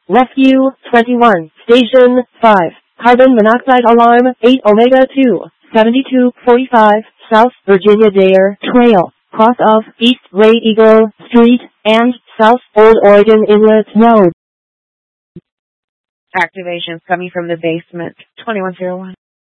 Rescue 21, Station 5, Carbon Monoxide Alarm 8 Omega 2, 7245, South Virginia Dare Trail, cross of East Ray Eagle Street, and South Old Oregon Inlet Road. Activations coming from the basement. 2101.